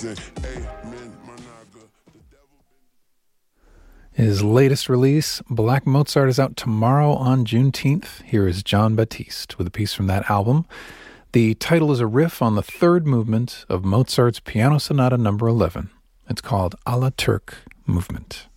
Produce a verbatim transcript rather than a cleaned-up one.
say amen, my naga. His latest release, Black Mozart, is out tomorrow on Juneteenth. Here is Jon Batiste with a piece from that album. The title is a riff on the third movement of Mozart's Piano Sonata number eleven. It's called A la Turk Movement.